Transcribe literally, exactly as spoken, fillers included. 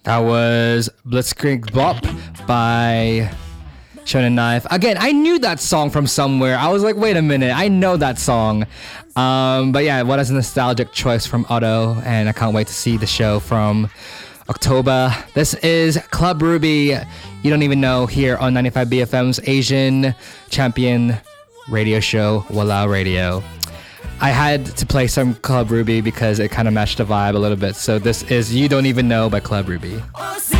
That was Blitzkrieg Bop by Shonen Knife. Again, I knew that song from somewhere. I was like, wait a minute, I know that song. Um, but yeah, what is a nostalgic choice from Otto, and I can't wait to see the show from October. This is Club Ruby. You don't even know here on ninety-five B F M's Asian champion radio show, Walla Radio. I had to play some Club Ruby because it kind of matched the vibe a little bit. So this is You Don't Even Know by Club Ruby.